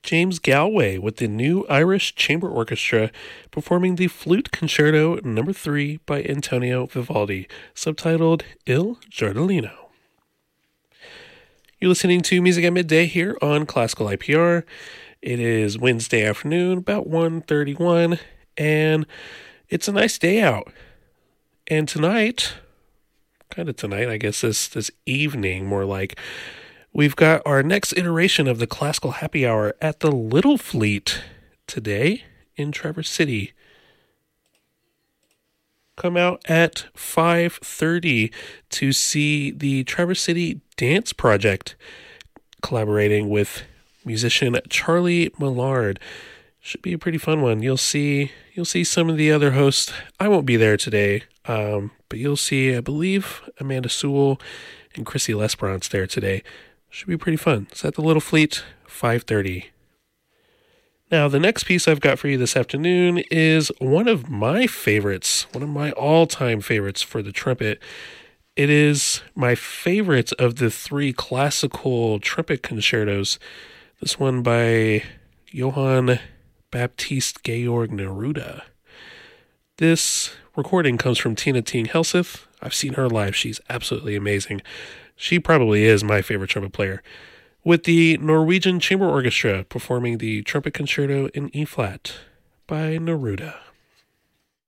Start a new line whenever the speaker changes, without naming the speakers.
James Galway with the New Irish Chamber Orchestra performing the Flute Concerto No. 3 by Antonio Vivaldi, subtitled Il Giardellino. You're listening to Music at Midday here on Classical IPR. It is Wednesday afternoon, about 1:31, and it's a nice day out. And tonight, I guess this evening, more like, we've got our next iteration of the Classical Happy Hour at the Little Fleet today in Traverse City. Come out at 5:30 to see the Traverse City Dance Project collaborating with musician Charlie Millard. Should be a pretty fun one. You'll see some of the other hosts. I won't be there today, but you'll see, I believe, Amanda Sewell and Chrissy Lesperance there today. Should be pretty fun. It's at the Little Fleet, 5:30. Now, the next piece I've got for you this afternoon is one of my favorites, one of my all-time favorites for the trumpet. It is my favorite of the three classical trumpet concertos. This one by Johann Baptist Georg Neruda. This recording comes from Tina Ting Helseth. I've seen her live. She's absolutely amazing. She probably is my favorite trumpet player. With the Norwegian Chamber Orchestra performing the Trumpet Concerto in E-flat by Neruda.